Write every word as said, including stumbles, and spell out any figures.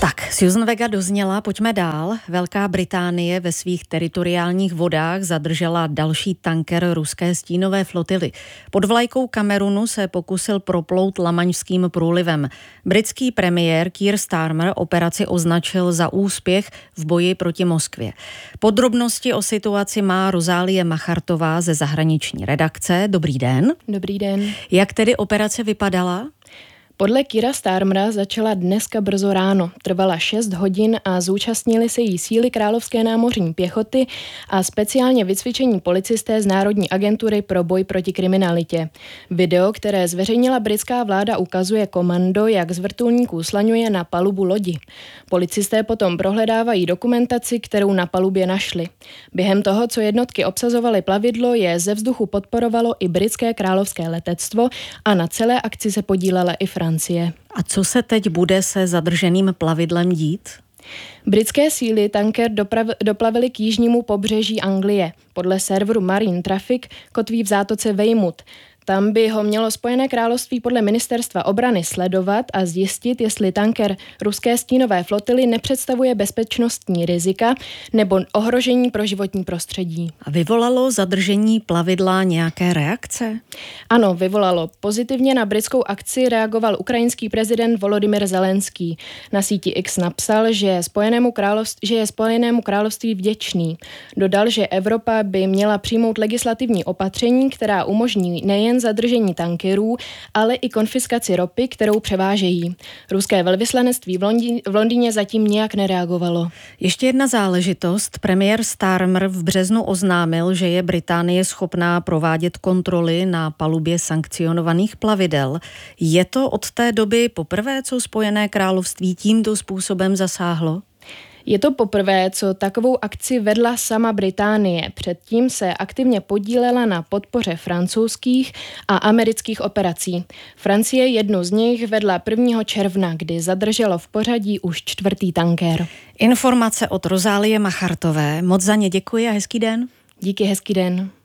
Tak, Susan Vega dozněla, pojďme dál. Velká Británie ve svých teritoriálních vodách zadržela další tanker ruské stínové flotily. Pod vlajkou Kamerunu se pokusil proplout Lamaňským průlivem. Britský premiér Keir Starmer operaci označil za úspěch v boji proti Moskvě. Podrobnosti o situaci má Rozálie Machartová ze zahraniční redakce. Dobrý den. Dobrý den. Jak tedy operace vypadala? Podle Keira Starmera začala dneska brzo ráno. Trvala šest hodin a zúčastnili se jí síly Královské námořní pěchoty a speciálně vycvičení policisté z Národní agentury pro boj proti kriminalitě. Video, které zveřejnila britská vláda, ukazuje komando, jak z vrtulníků slaňuje na palubu lodi. Policisté potom prohledávají dokumentaci, kterou na palubě našli. Během toho, co jednotky obsazovaly plavidlo, je ze vzduchu podporovalo i britské královské letectvo a na celé akci se podílela i Francie. A co se teď bude se zadrženým plavidlem dít? Britské síly tanker doprav- doplavily k jižnímu pobřeží Anglie. Podle serveru Marine Traffic kotví v zátoce Weymouth. Tam by ho mělo Spojené království podle ministerstva obrany sledovat a zjistit, jestli tanker ruské stínové flotily nepředstavuje bezpečnostní rizika nebo ohrožení pro životní prostředí. A vyvolalo zadržení plavidla nějaké reakce? Ano, vyvolalo. Pozitivně na britskou akci reagoval ukrajinský prezident Volodymyr Zelenský. Na síti X napsal, že, Spojenému království, že je Spojenému království vděčný. Dodal, že Evropa by měla přijmout legislativní opatření, která umožní nejen zadržení tankerů, ale i konfiskaci ropy, kterou převážejí. Ruské velvyslanectví v, Londý, v Londýně zatím nijak nereagovalo. Ještě jedna záležitost. Premiér Starmer v březnu oznámil, že je Británie schopná provádět kontroly na palubě sankcionovaných plavidel. Je to od té doby poprvé, co Spojené království tímto způsobem zasáhlo? Je to poprvé, co takovou akci vedla sama Británie. Předtím se aktivně podílela na podpoře francouzských a amerických operací. Francie jednu z nich vedla prvního června, kdy zadrželo v pořadí už čtvrtý tanker. Informace od Rozálie Machartové. Moc za ně děkuji a hezký den. Díky, hezký den.